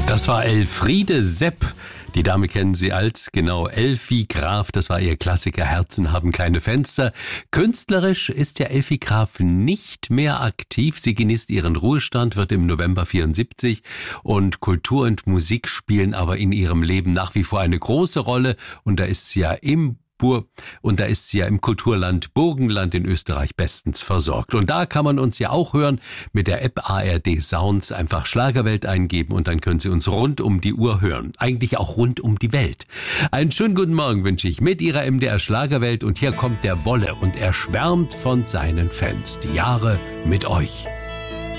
Das war Elfriede Sepp. Die Dame kennen Sie als, genau, Elfi Graf. Das war ihr Klassiker Herzen haben keine Fenster. Künstlerisch ist ja Elfi Graf nicht mehr aktiv. Sie genießt ihren Ruhestand, wird im November 74. Und Kultur und Musik spielen aber in ihrem Leben nach wie vor eine große Rolle. Und da ist sie ja im Kulturland Burgenland in Österreich bestens versorgt. Und da kann man uns ja auch hören mit der App ARD Sounds. Einfach Schlagerwelt eingeben und dann können Sie uns rund um die Uhr hören. Eigentlich auch rund um die Welt. Einen schönen guten Morgen wünsche ich mit Ihrer MDR Schlagerwelt. Und hier kommt der Wolle und er schwärmt von seinen Fans. Die Jahre mit euch.